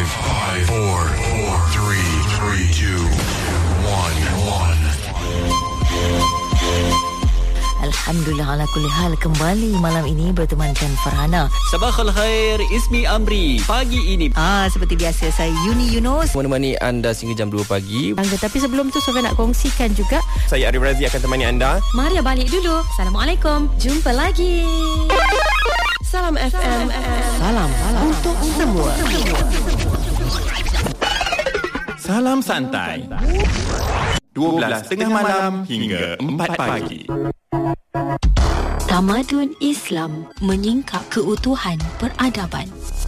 5, 4, 3, 2, 1. Alhamdulillah ala kulli hal, kembali malam ini bertemankan Farhana. Sabahul khair, Ismi Amri. Pagi ini seperti biasa saya Yuni Yunus menemani anda sehingga jam 2 pagi. Tapi sebelum tu Sofia nak kongsikan juga. Saya Arif Razi akan temani anda. Maria balik dulu. Assalamualaikum. Jumpa lagi. Salam FM. Salam untuk semua. Salam santai. 12.30 malam hingga 4 pagi. Tamadun Islam menyingkap keutuhan peradaban.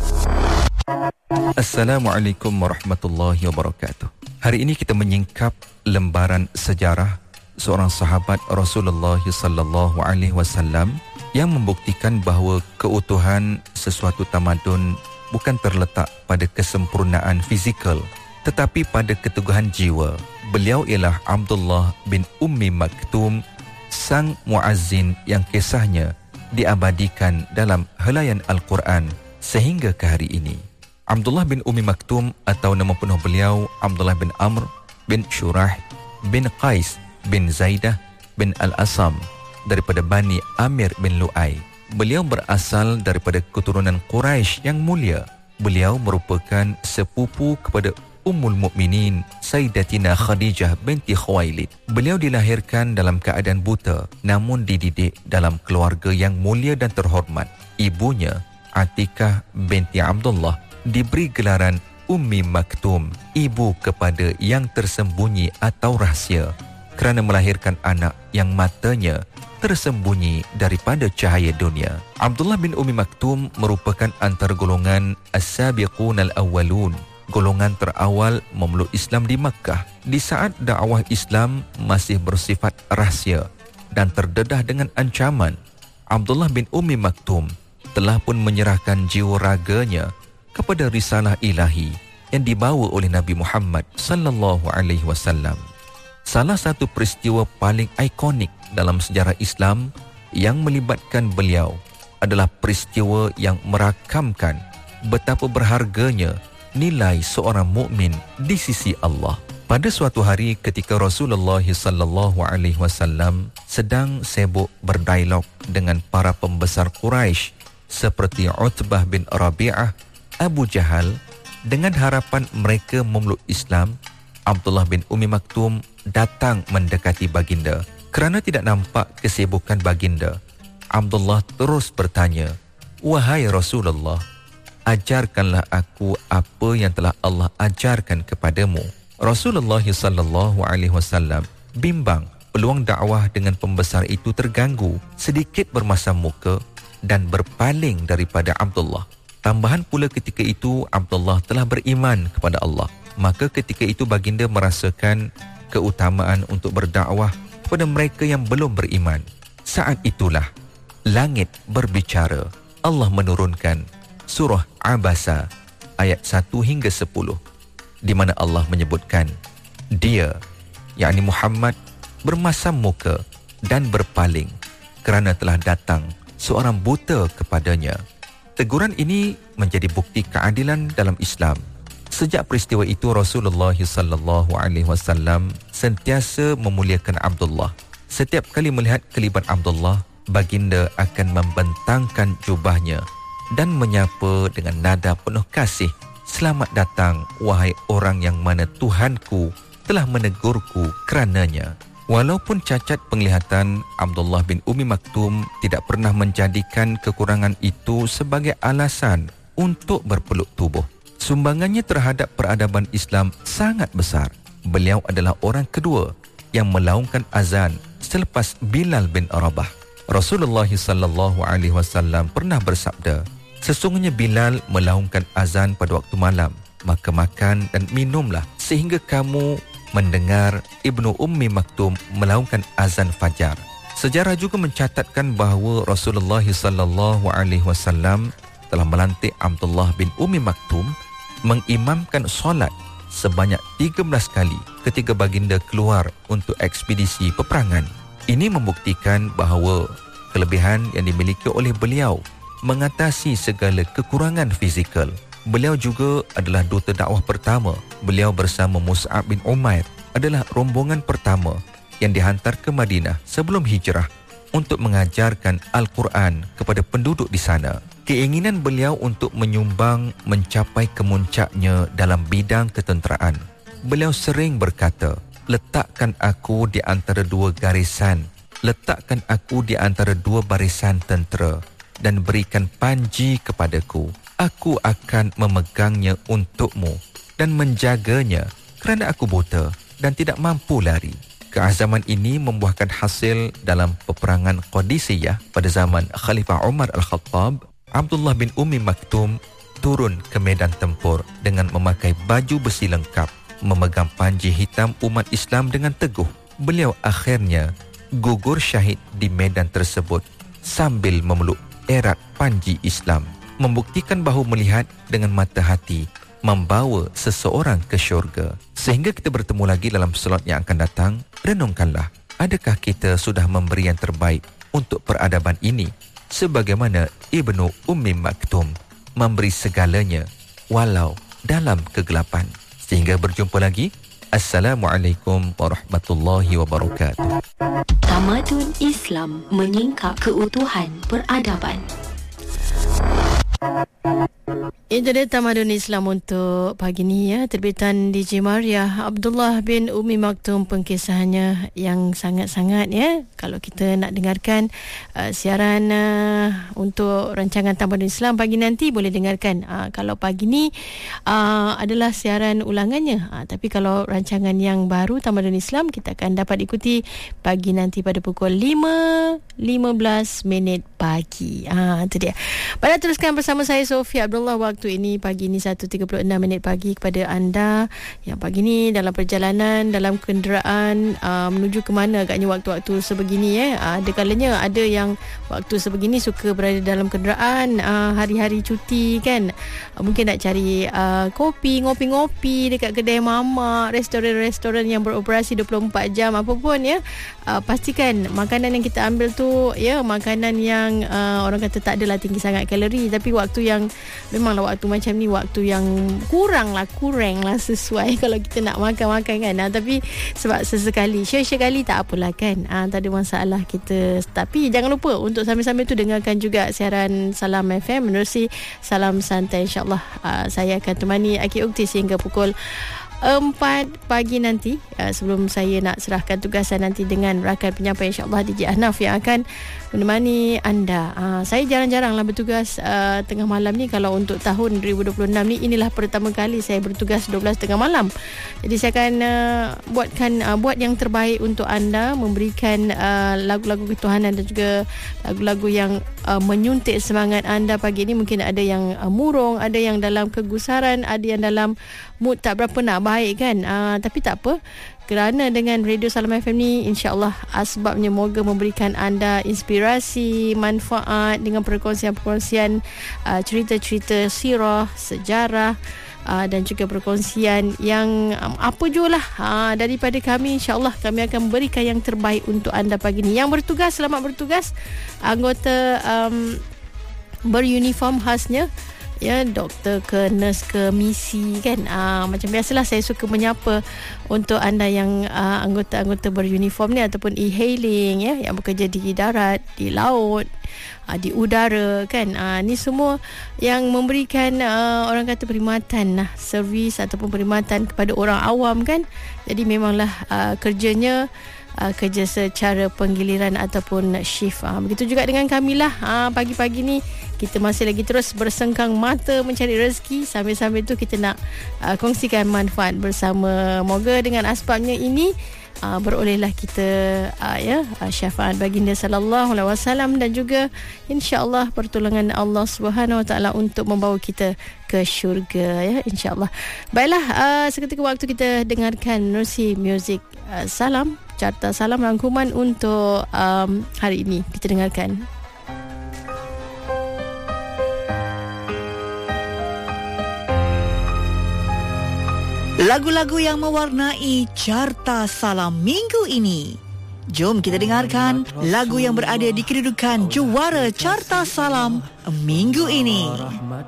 Assalamualaikum warahmatullahi wabarakatuh. Hari ini kita menyingkap lembaran sejarah seorang sahabat Rasulullah sallallahu alaihi wasallam yang membuktikan bahawa keutuhan sesuatu tamadun bukan terletak pada kesempurnaan fizikal tetapi pada keteguhan jiwa. Beliau ialah Abdullah bin Ummi Maktum, sang muazzin yang kisahnya diabadikan dalam helaian Al-Quran sehingga ke hari ini. Abdullah bin Ummi Maktum atau nama penuh beliau Abdullah bin Amr bin Shurah bin Qais bin Zaidah bin Al-Asam daripada Bani Amir bin Lu'ay. Beliau berasal daripada keturunan Quraisy yang mulia. Beliau merupakan sepupu kepada Ummul Mukminin Sayyidatina Khadijah binti Khuwailid. Beliau dilahirkan dalam keadaan buta namun dididik dalam keluarga yang mulia dan terhormat. Ibunya Atikah binti Abdullah diberi gelaran Ummi Maktum, ibu kepada yang tersembunyi atau rahsia, kerana melahirkan anak yang matanya tersembunyi daripada cahaya dunia. Abdullah bin Ummi Maktum merupakan antara golongan As-Sabiqun Al-Awwalun, golongan terawal memeluk Islam di Makkah di saat dakwah Islam masih bersifat rahsia dan terdedah dengan ancaman. Abdullah bin Ummi Maktum telah pun menyerahkan jiwa raganya kepada risalah ilahi yang dibawa oleh Nabi Muhammad sallallahu alaihi wasallam. Salah satu peristiwa paling ikonik dalam sejarah Islam yang melibatkan beliau adalah peristiwa yang merakamkan betapa berharganya nilai seorang mukmin di sisi Allah. Pada suatu hari ketika Rasulullah sallallahu alaihi wasallam sedang sibuk berdialog dengan para pembesar Quraisy seperti Utbah bin Rabi'ah, Abu Jahal, dengan harapan mereka memeluk Islam, Abdullah bin Ummi Maktum datang mendekati baginda. Kerana tidak nampak kesibukan baginda, Abdullah terus bertanya, "Wahai Rasulullah, ajarkanlah aku apa yang telah Allah ajarkan kepadamu." Rasulullah sallallahu alaihi wasallam bimbang peluang dakwah dengan pembesar itu terganggu, sedikit bermasam muka dan berpaling daripada Abdullah. Tambahan pula ketika itu Abdullah telah beriman kepada Allah. Maka ketika itu baginda merasakan keutamaan untuk berdakwah kepada mereka yang belum beriman. Saat itulah langit berbicara. Allah menurunkan surah Abasa ayat 1 hingga 10 di mana Allah menyebutkan dia, yakni Muhammad, bermasam muka dan berpaling kerana telah datang seorang buta kepadanya. Teguran ini menjadi bukti keadilan dalam Islam. Sejak peristiwa itu Rasulullah sallallahu alaihi wasallam sentiasa memuliakan Abdullah. Setiap kali melihat kelibat Abdullah, baginda akan membentangkan jubahnya dan menyapa dengan nada penuh kasih, "Selamat datang wahai orang yang mana Tuhanku telah menegurku kerananya." Walaupun cacat penglihatan, Abdullah bin Ummi Maktum tidak pernah menjadikan kekurangan itu sebagai alasan untuk berpeluk tubuh. Sumbangannya terhadap peradaban Islam sangat besar. Beliau adalah orang kedua yang melaungkan azan selepas Bilal bin Rabah. Rasulullah sallallahu alaihi wasallam pernah bersabda, "Sesungguhnya Bilal melaungkan azan pada waktu malam, maka makan dan minumlah sehingga kamu mendengar Ibnu Ummi Maktum melaungkan azan fajar." Sejarah juga mencatatkan bahawa Rasulullah sallallahu alaihi wasallam telah melantik Abdullah bin Ummi Maktum mengimamkan solat sebanyak 13 kali ketika baginda keluar untuk ekspedisi peperangan. Ini membuktikan bahawa kelebihan yang dimiliki oleh beliau mengatasi segala kekurangan fizikal. Beliau juga adalah duta dakwah pertama. Beliau bersama Mus'ab bin Umair adalah rombongan pertama yang dihantar ke Madinah sebelum hijrah untuk mengajarkan Al-Quran kepada penduduk di sana. Keinginan beliau untuk menyumbang mencapai kemuncaknya dalam bidang ketenteraan. Beliau sering berkata, letakkan aku di antara dua garisan, letakkan aku di antara dua barisan tentera dan berikan panji kepadaku. Aku akan memegangnya untukmu dan menjaganya kerana aku buta dan tidak mampu lari. Keazaman ini membuahkan hasil dalam peperangan Qadisiyah pada zaman Khalifah Umar Al-Khattab. Abdullah bin Ummi Maktum turun ke medan tempur dengan memakai baju besi lengkap, memegang panji hitam umat Islam dengan teguh. Beliau akhirnya gugur syahid di medan tersebut sambil memeluk erat panji Islam, membuktikan bahawa melihat dengan mata hati membawa seseorang ke syurga. Sehingga kita bertemu lagi dalam slot yang akan datang, renungkanlah, adakah kita sudah memberi yang terbaik untuk peradaban ini sebagaimana Ibnu Ummi Maktum memberi segalanya walau dalam kegelapan. Sehingga berjumpa lagi. Assalamualaikum warahmatullahi wabarakatuh. Tamadun Islam menyingkap keutuhan peradaban. Itu dia Tamadun Islam untuk pagi ni ya. Terbitan DJ Maria. Abdullah bin Ummi Maktum, pengkisahannya yang sangat-sangat ya. Kalau kita nak dengarkan siaran untuk rancangan Tamadun Islam pagi nanti, boleh dengarkan. Kalau pagi ni adalah siaran ulangannya. Tapi kalau rancangan yang baru Tamadun Islam, kita akan dapat ikuti pagi nanti pada pukul 5.15 pagi. Itu dia. Pada teruskan bersama saya Sofia Abdullah. Waktu ini pagi ni 1.36 pagi kepada anda yang pagi ni dalam perjalanan, dalam kenderaan menuju ke mana agaknya waktu-waktu sebegini ada kalanya ada yang waktu sebegini suka berada dalam kenderaan hari-hari cuti kan. Mungkin nak cari kopi, ngopi-ngopi dekat kedai mamak, restoran-restoran yang beroperasi 24 jam apa pun ya. Pastikan makanan yang kita ambil tu ya makanan yang orang kata tak adalah tinggi sangat kalori, tapi waktu yang memanglah waktu macam ni waktu yang kurang lah sesuai kalau kita nak makan-makan kan. Tapi sebab sesekali sekali tak apalah kan, tak ada masalah kita. Tapi jangan lupa untuk sambil-sambil tu dengarkan juga siaran Salam FM menerusi Salam Santai. InsyaAllah saya akan temani Akid Ukti sehingga pukul 4 pagi nanti. Sebelum saya nak serahkan tugasan nanti dengan rakan penyampai insyaAllah DJ Ahnaf yang akan menemani anda. Saya jarang-jaranglah bertugas tengah malam ni. Kalau untuk tahun 2026 ni, inilah pertama kali saya bertugas 12 tengah malam. Jadi saya akan buat yang terbaik untuk anda, memberikan lagu-lagu ketuhanan dan juga lagu-lagu yang menyuntik semangat anda pagi ni. Mungkin ada yang murung, ada yang dalam kegusaran, ada yang dalam mood tak berapa nak baik kan. Tapi tak apa, kerana dengan Radio Salam FM ni insyaAllah asbabnya moga memberikan anda inspirasi, manfaat dengan perkongsian-perkongsian cerita-cerita sirah, sejarah dan juga perkongsian yang apa je lah daripada kami. InsyaAllah kami akan memberikan yang terbaik untuk anda pagi ni. Yang bertugas, selamat bertugas. Anggota beruniform khasnya ya, doktor ke nurse ke misi kan. Macam biasalah saya suka menyapa untuk anda yang anggota-anggota beruniform ni ataupun e-hailing ya, yang bekerja di darat, di laut, di udara kan. Ni semua yang memberikan orang kata perkhidmatan lah, servis ataupun perkhidmatan kepada orang awam kan. Jadi memanglah kerjanya kerja secara penggiliran ataupun shift. Begitu juga dengan kami lah. Pagi-pagi ni kita masih lagi terus bersengkang mata mencari rezeki, sambil-sambil tu kita nak kongsikan manfaat bersama. Moga dengan asbabnya ini berolehlah kita syafaat baginda sallallahu alaihi wasallam dan juga insya-Allah pertolongan Allah Subhanahu wa taala untuk membawa kita ke syurga ya, insya-Allah. Baiklah, seketika waktu kita dengarkan menerusi muzik Salam, Carta Salam rangkuman untuk hari ini. Kita dengarkan. Lagu-lagu yang mewarnai Carta Salam minggu ini. Jom kita dengarkan lagu yang berada di kedudukan juara Carta Salam minggu ini.